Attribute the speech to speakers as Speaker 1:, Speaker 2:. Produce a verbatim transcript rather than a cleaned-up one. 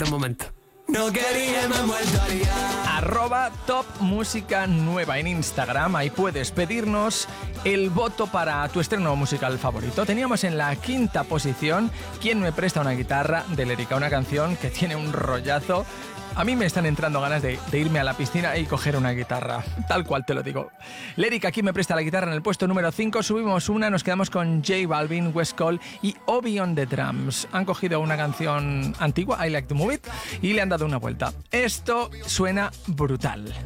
Speaker 1: de momento. No quería, me he vuelto a liar.
Speaker 2: Arroba Top Música Nueva en Instagram. Ahí puedes pedirnos el voto para tu estreno musical favorito. Teníamos en la quinta posición ¿Quién me presta una guitarra? De Lérica, una canción que tiene un rollazo. A mí me están entrando ganas de, de irme a la piscina y coger una guitarra, tal cual te lo digo. Lérica, ¿Quién me presta la guitarra? En el puesto número cinco subimos una, nos quedamos con J Balvin, West Cole y Obi on the Drums. Han cogido una canción antigua, I Like to Move It, y le han dado una vuelta. Esto suena brutal.